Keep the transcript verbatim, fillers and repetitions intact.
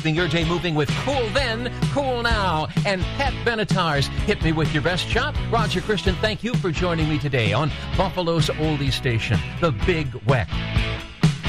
Keeping your day moving with Cool Then, Cool Now, and Pat Benatar's Hit Me With Your Best Shot. Roger Christian, thank you for joining me today on Buffalo's oldie station, The Big Weck.